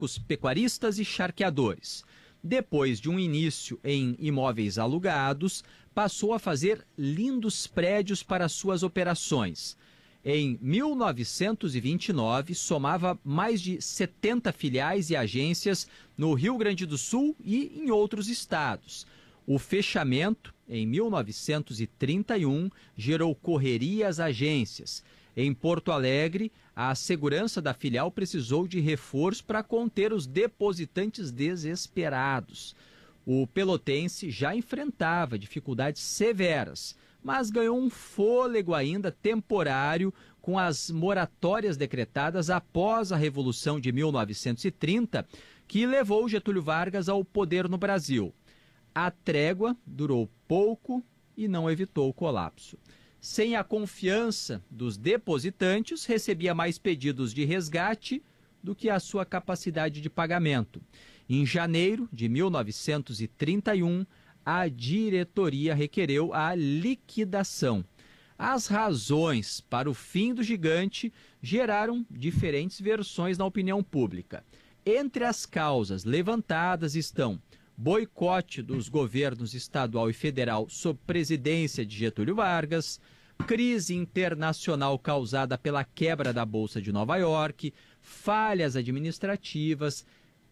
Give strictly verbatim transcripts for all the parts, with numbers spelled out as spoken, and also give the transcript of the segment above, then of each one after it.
os pecuaristas e charqueadores. Depois de um início em imóveis alugados, passou a fazer lindos prédios para suas operações. Em mil novecentos e vinte e nove, somava mais de setenta filiais e agências no Rio Grande do Sul e em outros estados. O fechamento, em mil novecentos e trinta e um, gerou correria às agências. Em Porto Alegre, a segurança da filial precisou de reforço para conter os depositantes desesperados. O pelotense já enfrentava dificuldades severas, mas ganhou um fôlego ainda temporário com as moratórias decretadas após a Revolução de mil novecentos e trinta, que levou Getúlio Vargas ao poder no Brasil. A trégua durou pouco e não evitou o colapso. Sem a confiança dos depositantes, recebia mais pedidos de resgate do que a sua capacidade de pagamento. Em janeiro de mil novecentos e trinta e um, a diretoria requereu a liquidação. As razões para o fim do gigante geraram diferentes versões na opinião pública. Entre as causas levantadas estão boicote dos governos estadual e federal sob presidência de Getúlio Vargas, crise internacional causada pela quebra da Bolsa de Nova York, falhas administrativas,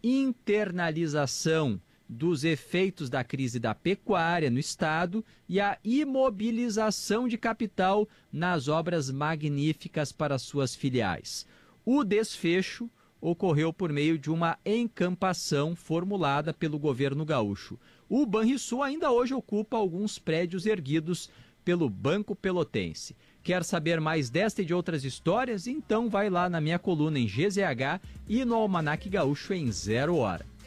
internalização dos efeitos da crise da pecuária no estado e a imobilização de capital nas obras magníficas para suas filiais. O desfecho ocorreu por meio de uma encampação formulada pelo governo gaúcho. O Banrisul ainda hoje ocupa alguns prédios erguidos pelo Banco Pelotense. Quer saber mais desta e de outras histórias? Então vai lá na minha coluna em G Z H e no Almanac Gaúcho em Zero Hora.